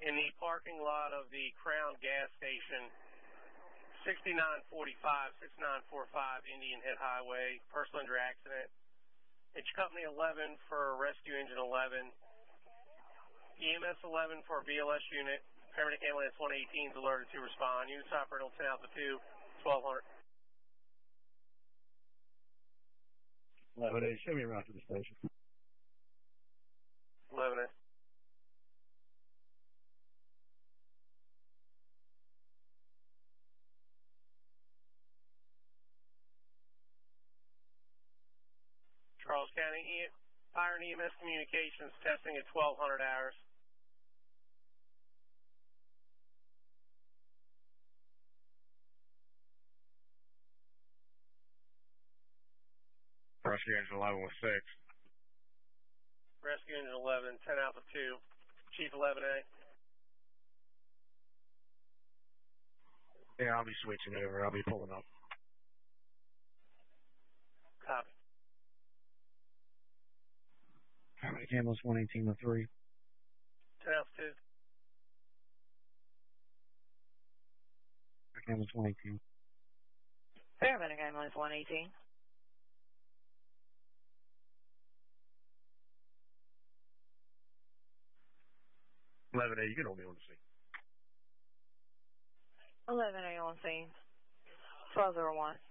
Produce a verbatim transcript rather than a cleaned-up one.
in the parking lot of the Crown gas station, sixty-nine forty-five, sixty-nine forty-five Indian Head Highway, person under accident. It's Company eleven for Rescue Engine eleven, E M S eleven for B L S unit, paramedic ambulance one eighteen is alerted to respond. Units operating on ten Alpha two, twelve hundred. eleven A, show me around to the station. eleven A. Charles County e Fire and E M S Communications testing at twelve hundred hours. Rescue Engine eleven with six. Rescue Engine eleven, ten Alpha two, Chief eleven A. Yeah, I'll be switching over. I'll be pulling up. Copy. Paramedic ambulance one eighteen with three. ten Alpha two. Paramedic ambulance one eighteen. Paramedic ambulance one eighteen. eleven A, you can hold me on the scene. eleven A on scene. twelve oh one.